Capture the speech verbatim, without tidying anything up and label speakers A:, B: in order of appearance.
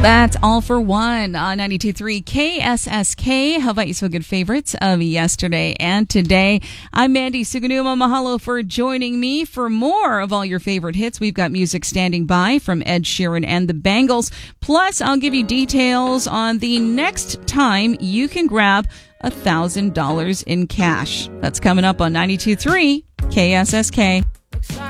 A: That's All for One on ninety-two point three K S S K. How about you some good favorites of yesterday and today? I'm Mandy Suganuma. Mahalo for joining me. For more of all your favorite hits, we've got music standing by from Ed Sheeran and the Bangles. Plus, I'll give you details on the next time you can grab one thousand dollars in cash. That's coming up on ninety-two point three K S S K.